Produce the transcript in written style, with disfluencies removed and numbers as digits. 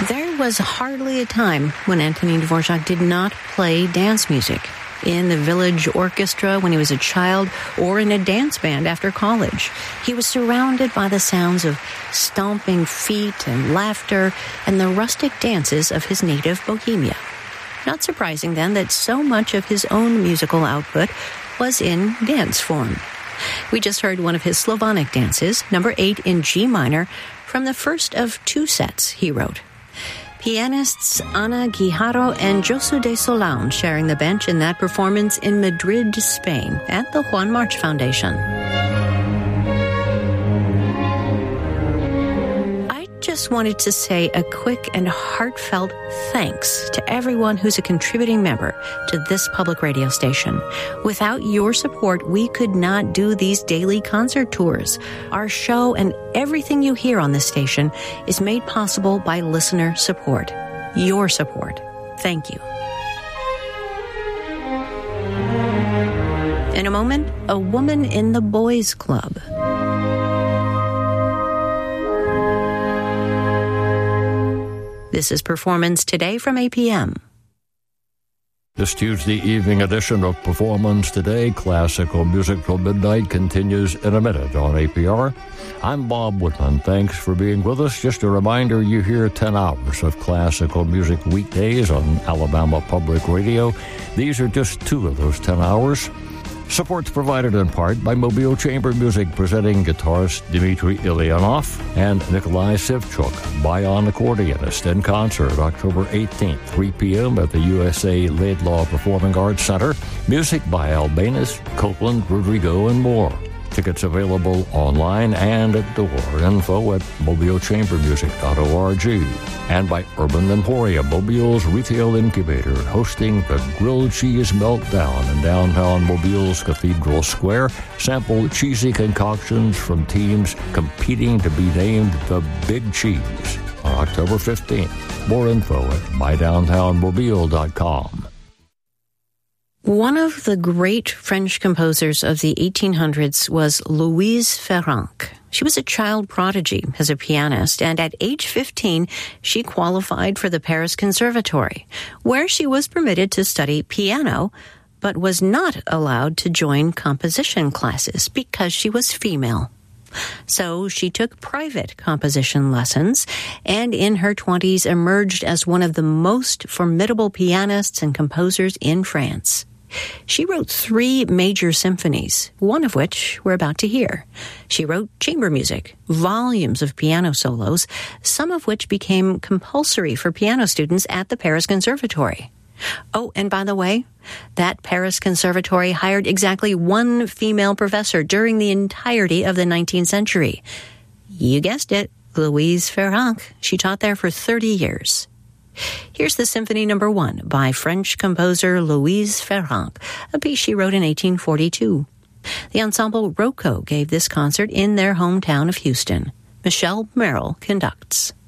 There was hardly a time when Antonin Dvorak did not play dance music. In the village orchestra when he was a child, or in a dance band after college. He was surrounded by the sounds of stomping feet and laughter and the rustic dances of his native Bohemia. Not surprising, then, that so much of his own musical output was in dance form. We just heard one of his Slavonic dances, number 8 in G minor, from the first of 2 sets he wrote. Pianists Ana Guijarro and Josu de Solán sharing the bench in that performance in Madrid, Spain, at the Juan March Foundation. I just wanted to say a quick and heartfelt thanks to everyone who's a contributing member to this public radio station. Without your support, we could not do these daily concert tours. Our show and everything you hear on this station is made possible by listener support. Your support. Thank you. In a moment, a woman in the boys' club. This is Performance Today from APM. This Tuesday evening edition of Performance Today, Classical Music Till Midnight, continues in a minute on APR. I'm Bob Woodman. Thanks for being with us. Just a reminder, you hear 10 hours of classical music weekdays on Alabama Public Radio. These are just 2 of those 10 hours. Support's provided in part by Mobile Chamber Music, presenting guitarist Dmitry Ilyanov and Nikolai Sivchuk, Bion accordionist, in concert October 18th, 3 p.m. at the USA Laidlaw Performing Arts Center. Music by Albanus, Copeland, Rodrigo, and more. Tickets available online and at door. Info at mobilechambermusic.org. And by Urban Emporium, Mobile's retail incubator, hosting the Grilled Cheese Meltdown in downtown Mobile's Cathedral Square. Sample cheesy concoctions from teams competing to be named the Big Cheese on October 15th. More info at mydowntownmobile.com. One of the great French composers of the 1800s was Louise Ferrand. She was a child prodigy as a pianist, and at age 15, she qualified for the Paris Conservatory, where she was permitted to study piano, but was not allowed to join composition classes because she was female. So she took private composition lessons, and in her 20s emerged as one of the most formidable pianists and composers in France. She wrote 3 major symphonies, one of which we're about to hear. She wrote chamber music, volumes of piano solos, some of which became compulsory for piano students at the Paris Conservatory. Oh, and by the way, that Paris Conservatory hired exactly 1 female professor during the entirety of the 19th century. You guessed it, Louise Ferrand. She taught there for 30 years. Here's the Symphony No. 1 by French composer Louise Ferrand, a piece she wrote in 1842. The ensemble Rocco gave this concert in their hometown of Houston. Michelle Merrill conducts.